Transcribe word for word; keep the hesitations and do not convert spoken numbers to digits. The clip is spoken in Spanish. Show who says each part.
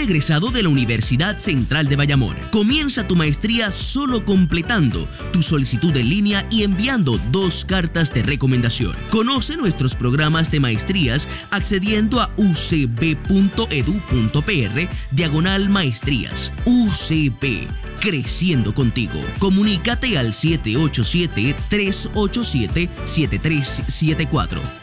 Speaker 1: egresado de la Universidad Central de Bayamón. Comienza tu maestría solo completando tu solicitud en línea y enviando dos cartas de recomendación. Conoce nuestros programas de maestrías accediendo a ucb.edu.pr diagonal maestrías. U C B, creciendo contigo. Comunícate al siete ocho siete, tres ocho siete, siete tres siete cuatro.